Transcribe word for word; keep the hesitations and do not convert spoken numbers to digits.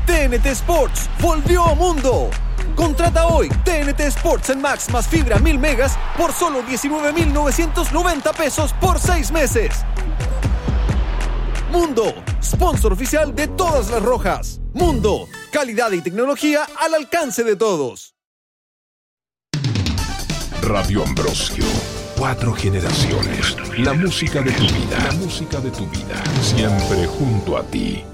T N T Sports volvió a Mundo. Contrata hoy T N T Sports en Max más fibra mil megas por solo diecinueve mil novecientos noventa pesos por seis meses. Mundo, sponsor oficial de todas las rojas. Mundo, calidad y tecnología al alcance de todos. Radio Ambrosio. Cuatro generaciones. La música de tu vida. La música de tu vida. Siempre junto a ti.